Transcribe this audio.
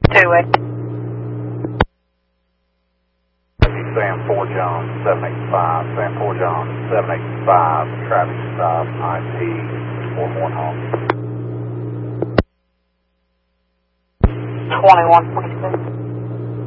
2-8. Sam 4 John 785, Sam 4 John 785, traffic stop, IP 41 home. 2146.